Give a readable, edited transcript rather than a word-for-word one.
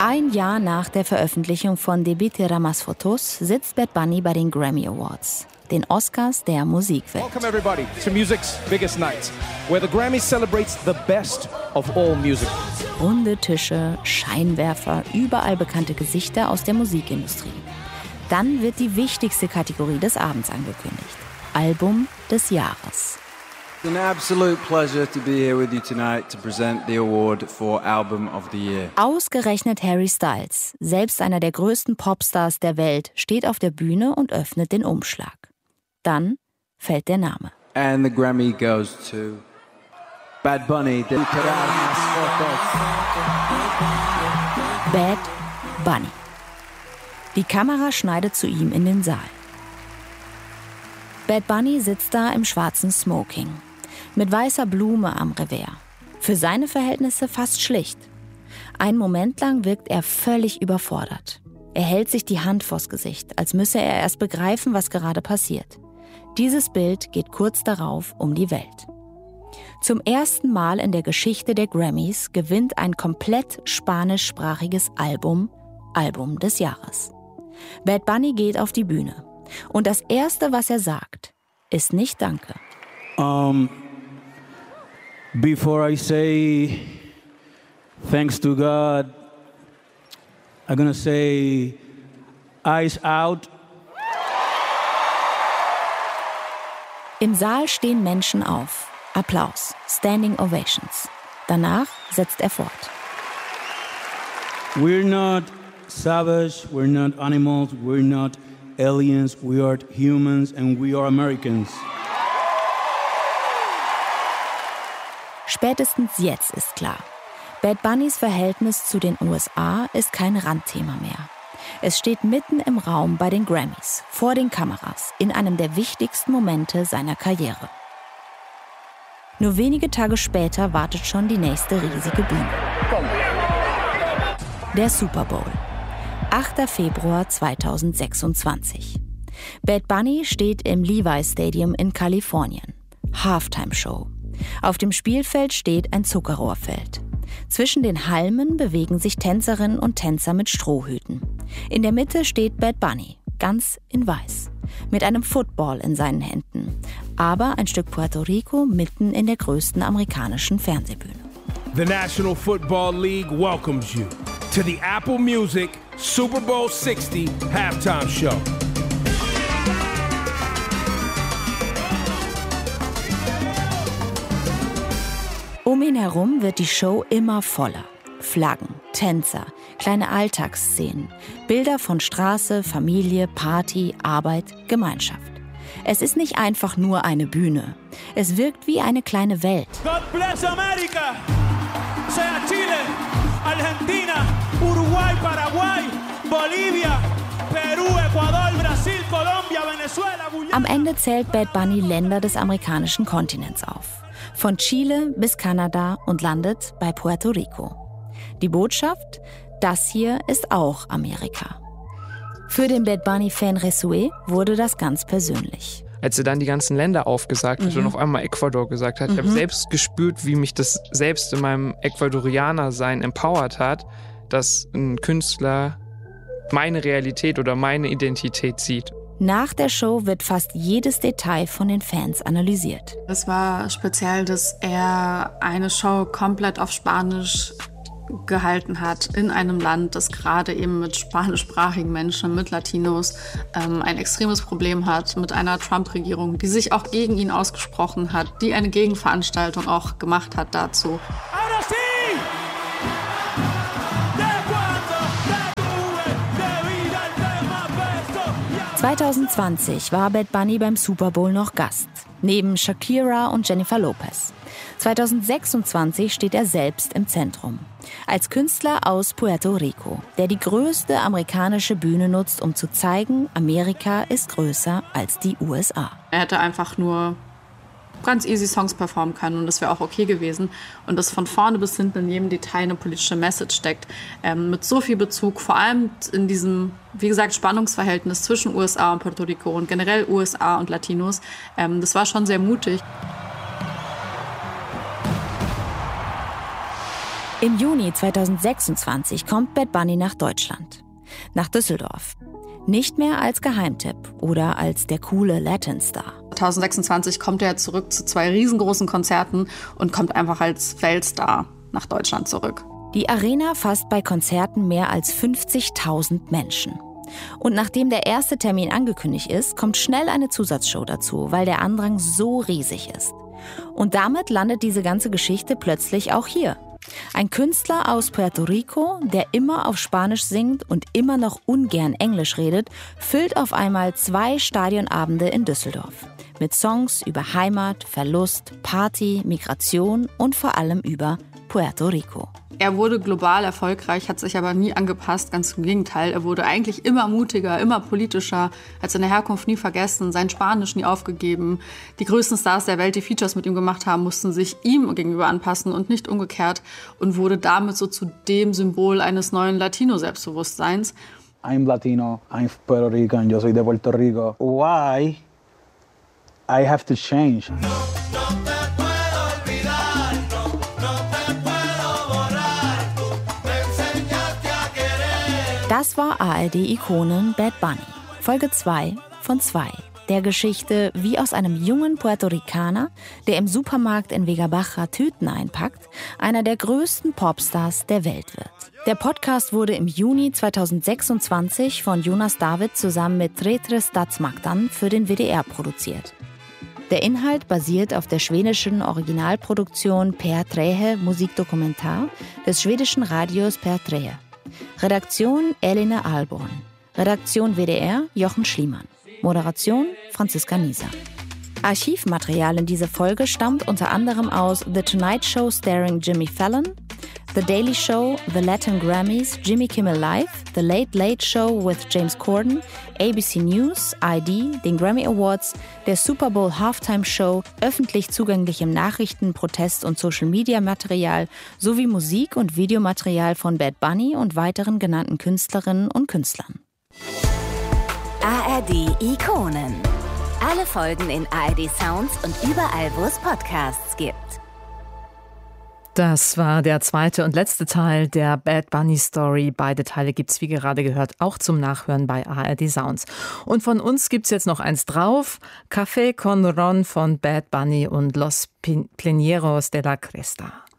Ein Jahr nach der Veröffentlichung von Debí Te Más Fotos sitzt Bad Bunny bei den Grammy Awards, den Oscars der Musikwelt. Welcome everybody to music's biggest night, where the Grammy celebrates the best of all music. Runde Tische, Scheinwerfer, überall bekannte Gesichter aus der Musikindustrie. Dann wird die wichtigste Kategorie des Abends angekündigt: Album des Jahres. It's an absolute pleasure to be here with you tonight to present the award for Album of the Year. Ausgerechnet Harry Styles, selbst einer der größten Popstars der Welt, steht auf der Bühne und öffnet den Umschlag. Dann fällt der Name. And the Grammy goes to Bad Bunny. Bad Bunny. Die Kamera schneidet zu ihm in den Saal. Bad Bunny sitzt da im schwarzen Smoking, mit weißer Blume am Revers. Für seine Verhältnisse fast schlicht. Einen Moment lang wirkt er völlig überfordert. Er hält sich die Hand vors Gesicht, als müsse er erst begreifen, was gerade passiert. Dieses Bild geht kurz darauf um die Welt. Zum ersten Mal in der Geschichte der Grammys gewinnt ein komplett spanischsprachiges Album des Jahres. Bad Bunny geht auf die Bühne. Und das Erste, was er sagt, ist nicht Danke. Before I say thanks to God, I'm gonna say eyes out. Im Saal stehen Menschen auf. Applaus, Standing Ovations. Danach setzt er fort. We're not savage, we're not animals, we're not aliens, we are humans and we are Americans. Spätestens jetzt ist klar: Bad Bunnys Verhältnis zu den USA ist kein Randthema mehr. Es steht mitten im Raum bei den Grammys, vor den Kameras, in einem der wichtigsten Momente seiner Karriere. Nur wenige Tage später wartet schon die nächste riesige Bühne. Der Super Bowl. 8. Februar 2026. Bad Bunny steht im Levi's Stadium in Kalifornien. Halftime-Show. Auf dem Spielfeld steht ein Zuckerrohrfeld. Zwischen den Halmen bewegen sich Tänzerinnen und Tänzer mit Strohhüten. In der Mitte steht Bad Bunny, ganz in weiß, mit einem Football in seinen Händen, aber ein Stück Puerto Rico mitten in der größten amerikanischen Fernsehbühne. The National Football League welcomes you to the Apple Music Super Bowl 60 Halftime Show. Um ihn herum wird die Show immer voller. Flaggen, Tänzer, kleine Alltagsszenen, Bilder von Straße, Familie, Party, Arbeit, Gemeinschaft. Es ist nicht einfach nur eine Bühne. Es wirkt wie eine kleine Welt. God bless America! Sea Chile, Argentina, Uruguay, Paraguay, Bolivia, Peru, Ecuador, Brasil, Colombia, Venezuela, Guyana. Am Ende zählt Bad Bunny Länder des amerikanischen Kontinents auf. Von Chile bis Kanada und landet bei Puerto Rico. Die Botschaft: Das hier ist auch Amerika. Für den Bad Bunny-Fan Resue wurde das ganz persönlich. Als er dann die ganzen Länder aufgesagt hat und auf einmal Ecuador gesagt hat, ich habe selbst gespürt, wie mich das selbst in meinem Ecuadorianer-Sein empowert hat, dass ein Künstler meine Realität oder meine Identität sieht. Nach der Show wird fast jedes Detail von den Fans analysiert. Es war speziell, dass er eine Show komplett auf Spanisch gehalten hat in einem Land, das gerade eben mit spanischsprachigen Menschen, mit Latinos ein extremes Problem hat, mit einer Trump-Regierung, die sich auch gegen ihn ausgesprochen hat, die eine Gegenveranstaltung auch gemacht hat dazu. 2020 war Bad Bunny beim Super Bowl noch Gast, neben Shakira und Jennifer Lopez. 2026 steht er selbst im Zentrum. Als Künstler aus Puerto Rico, der die größte amerikanische Bühne nutzt, um zu zeigen, Amerika ist größer als die USA. Er hätte einfach nur ganz easy Songs performen können und das wäre auch okay gewesen. Und dass von vorne bis hinten in jedem Detail eine politische Message steckt, mit so viel Bezug, vor allem in diesem, wie gesagt, Spannungsverhältnis zwischen USA und Puerto Rico und generell USA und Latinos. Das war schon sehr mutig. Im Juni 2026 kommt Bad Bunny nach Deutschland, nach Düsseldorf. Nicht mehr als Geheimtipp oder als der coole Latin-Star. 2026 kommt er zurück zu 2 riesengroßen Konzerten und kommt einfach als Weltstar nach Deutschland zurück. Die Arena fasst bei Konzerten mehr als 50.000 Menschen. Und nachdem der erste Termin angekündigt ist, kommt schnell eine Zusatzshow dazu, weil der Andrang so riesig ist. Und damit landet diese ganze Geschichte plötzlich auch hier. Ein Künstler aus Puerto Rico, der immer auf Spanisch singt und immer noch ungern Englisch redet, füllt auf einmal 2 Stadionabende in Düsseldorf. Mit Songs über Heimat, Verlust, Party, Migration und vor allem über Puerto Rico. Er wurde global erfolgreich, hat sich aber nie angepasst, ganz im Gegenteil. Er wurde eigentlich immer mutiger, immer politischer, hat seine Herkunft nie vergessen, sein Spanisch nie aufgegeben. Die größten Stars der Welt, die Features mit ihm gemacht haben, mussten sich ihm gegenüber anpassen und nicht umgekehrt und wurde damit so zu dem Symbol eines neuen Latino-Selbstbewusstseins. I'm Latino, I'm Puerto Rican, yo soy de Puerto Rico. Why I have to change? Das war ARD-Ikonen Bad Bunny, Folge 2 von 2. Der Geschichte, wie aus einem jungen Puerto Ricaner, der im Supermarkt in Vega Baja Tüten einpackt, einer der größten Popstars der Welt wird. Der Podcast wurde im Juni 2026 von Jonas David zusammen mit Tre Statsmaktan für den WDR produziert. Der Inhalt basiert auf der schwedischen Originalproduktion Per Trehe Musikdokumentar des schwedischen Radios Per Trehe. Redaktion Elina Alborn. Redaktion WDR Jochen Schliemann. Moderation Franziska Nieser. Archivmaterial in dieser Folge stammt unter anderem aus The Tonight Show starring Jimmy Fallon, The Daily Show, The Latin Grammys, Jimmy Kimmel Live, The Late Late Show with James Corden, ABC News, ID, den Grammy Awards, der Super Bowl Halftime Show, öffentlich zugänglichem Nachrichten-, Protest- und Social-Media-Material sowie Musik- und Videomaterial von Bad Bunny und weiteren genannten Künstlerinnen und Künstlern. ARD Ikonen. Alle Folgen in ARD Sounds und überall, wo es Podcasts gibt. Das war der 2. und letzte Teil der Bad Bunny Story. Beide Teile gibt's, wie gerade gehört, auch zum Nachhören bei ARD Sounds. Und von uns gibt's jetzt noch eins drauf. Café con Ron von Bad Bunny und Los Plenieros de la Cresta.